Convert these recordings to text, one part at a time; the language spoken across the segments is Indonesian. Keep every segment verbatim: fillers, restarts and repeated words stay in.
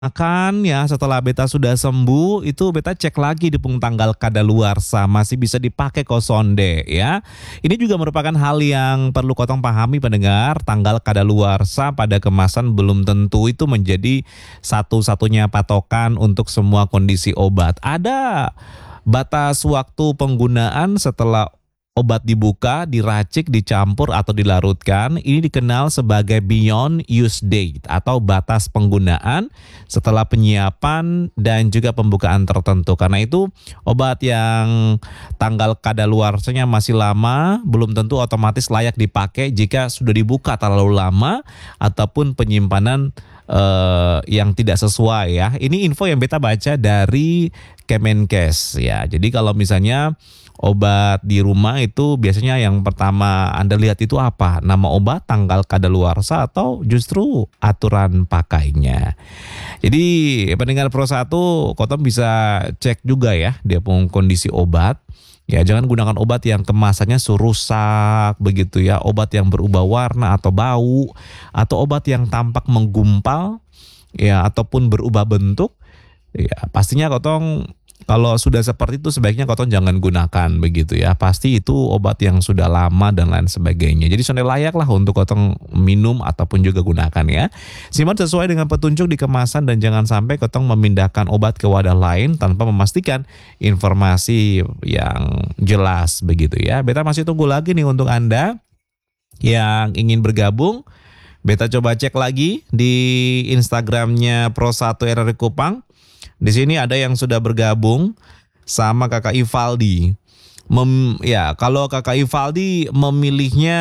Akan ya setelah beta sudah sembuh itu beta cek lagi di pung tanggal kadaluarsa masih bisa dipakai kok sonde ya. Ini juga merupakan hal yang perlu kotong pahami pendengar, tanggal kadaluarsa pada kemasan belum tentu itu menjadi satu-satunya patokan untuk semua kondisi obat. Ada batas waktu penggunaan setelah obat dibuka, diracik, dicampur atau dilarutkan. Ini dikenal sebagai beyond use date atau batas penggunaan setelah penyiapan dan juga pembukaan tertentu. Karena itu obat yang tanggal kadaluarsanya masih lama belum tentu otomatis layak dipakai jika sudah dibuka terlalu lama ataupun penyimpanan Uh, yang tidak sesuai ya. Ini info yang beta baca dari Kemenkes ya. Jadi kalau misalnya obat di rumah itu biasanya yang pertama Anda lihat itu apa? Nama obat, tanggal kadaluarsa atau justru aturan pakainya. Jadi pendengar Pro satu, Kotom bisa cek juga ya dia pun kondisi obat. Ya, jangan gunakan obat yang kemasannya rusak begitu ya, obat yang berubah warna atau bau, atau obat yang tampak menggumpal ya ataupun berubah bentuk. Ya, pastinya kotong kalau sudah seperti itu sebaiknya kotong jangan gunakan begitu ya. Pasti itu obat yang sudah lama dan lain sebagainya. Jadi sudah layak lah untuk kotong minum ataupun juga gunakan ya. Simpan sesuai dengan petunjuk di kemasan dan jangan sampai kotong memindahkan obat ke wadah lain tanpa memastikan informasi yang jelas begitu ya. Beta masih tunggu lagi nih untuk Anda yang ingin bergabung. Beta coba cek lagi di Instagramnya Pro satu R R I Kupang. Di sini ada yang sudah bergabung sama Kakak Ivaldi. Mem, ya, kalau Kakak Ivaldi memilihnya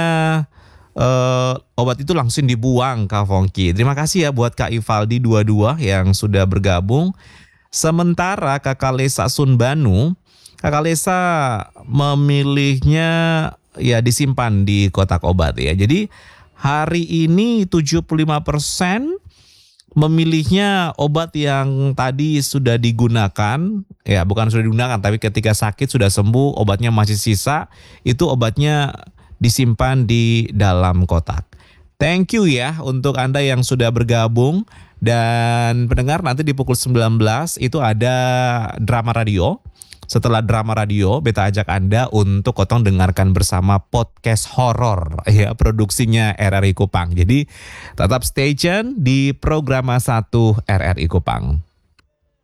uh, obat itu langsung dibuang Kak Fongki. Terima kasih ya buat Kak Ivaldi dua-dua yang sudah bergabung. Sementara Kakak Lesa Sunbanu, Kakak Lesa memilihnya ya disimpan di kotak obat ya. Jadi hari ini tujuh puluh lima persen memilihnya obat yang tadi sudah digunakan, ya bukan sudah digunakan tapi ketika sakit sudah sembuh obatnya masih sisa, itu obatnya disimpan di dalam kotak. Thank you ya untuk Anda yang sudah bergabung dan pendengar nanti di pukul sembilan belas itu ada drama radio. Setelah drama radio, beta ajak Anda untuk kotong dengarkan bersama podcast horor ya produksinya R R I Kupang. Jadi tetap stay tune di program satu R R I Kupang.